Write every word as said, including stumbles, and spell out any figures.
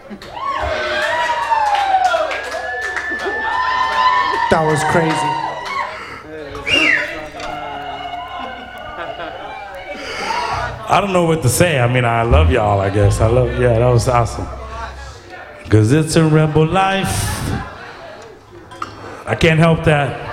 That was crazy. I don't know what to say. I mean, I love y'all, I guess. I love, yeah, that was awesome. Because it's a rebel life. I can't help that.